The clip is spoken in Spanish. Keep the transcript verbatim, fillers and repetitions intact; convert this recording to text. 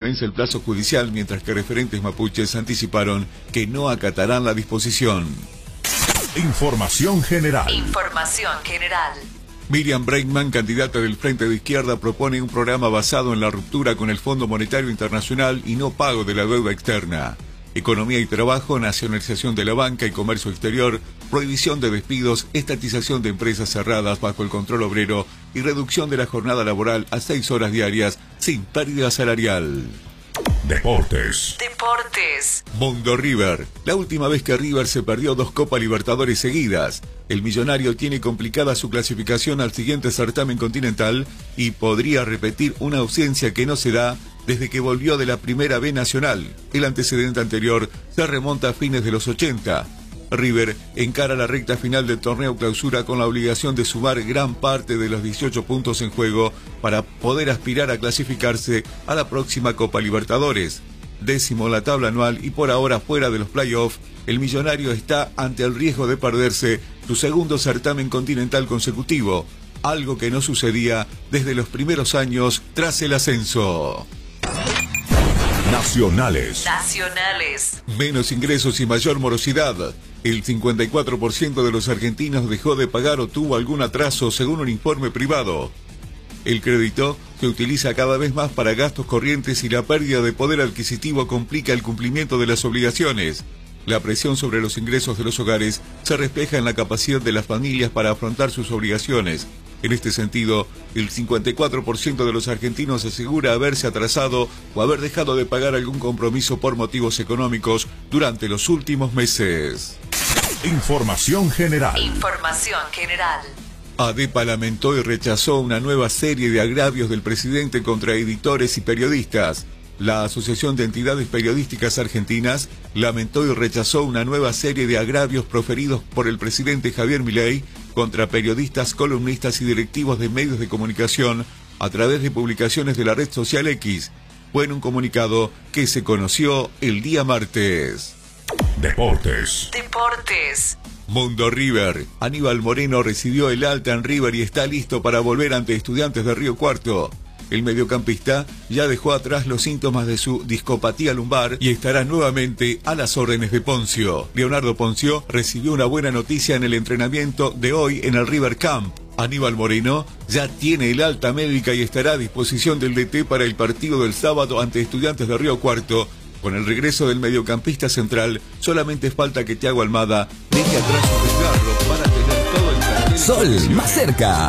vence el plazo judicial, mientras que referentes mapuches anticiparon que no acatarán la disposición. Información general. Información general. Miriam Bregman, candidata del Frente de Izquierda, propone un programa basado en la ruptura con el Fondo Monetario Internacional y no pago de la deuda externa. Economía y trabajo, nacionalización de la banca y comercio exterior, prohibición de despidos, estatización de empresas cerradas bajo el control obrero y reducción de la jornada laboral a seis horas diarias sin pérdida salarial. Deportes. Deportes. Mundo River. La última vez que River se perdió dos Copa Libertadores seguidas. El millonario tiene complicada su clasificación al siguiente certamen continental y podría repetir una ausencia que no se da desde que volvió de la Primera B Nacional. El antecedente anterior se remonta a fines de los ochenta. River encara la recta final del torneo clausura con la obligación de sumar gran parte de los dieciocho puntos en juego para poder aspirar a clasificarse a la próxima Copa Libertadores. Décimo en la tabla anual y por ahora fuera de los playoffs, el millonario está ante el riesgo de perderse su segundo certamen continental consecutivo, algo que no sucedía desde los primeros años tras el ascenso. Nacionales. Nacionales. Menos ingresos y mayor morosidad. El cincuenta y cuatro por ciento de los argentinos dejó de pagar o tuvo algún atraso, según un informe privado. El crédito se utiliza cada vez más para gastos corrientes y la pérdida de poder adquisitivo complica el cumplimiento de las obligaciones. La presión sobre los ingresos de los hogares se refleja en la capacidad de las familias para afrontar sus obligaciones. En este sentido, el cincuenta y cuatro por ciento de los argentinos asegura haberse atrasado o haber dejado de pagar algún compromiso por motivos económicos durante los últimos meses. Información general. Información general. ADEPA lamentó y rechazó una nueva serie de agravios del presidente contra editores y periodistas. La Asociación de Entidades Periodísticas Argentinas lamentó y rechazó una nueva serie de agravios proferidos por el presidente Javier Milei contra periodistas, columnistas y directivos de medios de comunicación a través de publicaciones de la red social X. Fue en un comunicado que se conoció el día martes. Deportes. Deportes. Mundo River. Aníbal Moreno recibió el alta en River y está listo para volver ante Estudiantes de Río Cuarto. El mediocampista ya dejó atrás los síntomas de su discopatía lumbar y estará nuevamente a las órdenes de Poncio. Leonardo Poncio recibió una buena noticia en el entrenamiento de hoy en el River Camp. Aníbal Moreno ya tiene el alta médica y estará a disposición del D T para el partido del sábado ante Estudiantes de Río Cuarto. Con el regreso del mediocampista central, solamente falta que Thiago Almada deje atrás su desgarro para tener todo el plantel. Sol más cerca.